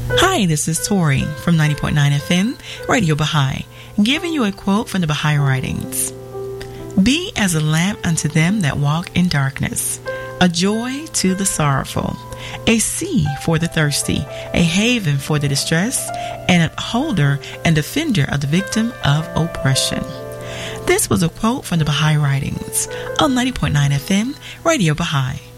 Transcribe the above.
Hi, this is Tori from 90.9 FM, Radio Baha'i, giving you a quote from the Baha'i writings. Be as a lamp unto them that walk in darkness, a joy to the sorrowful, a sea for the thirsty, a haven for the distressed, and a holder and defender of the victim of oppression. This was a quote from the Baha'i writings on 90.9 FM, Radio Baha'i.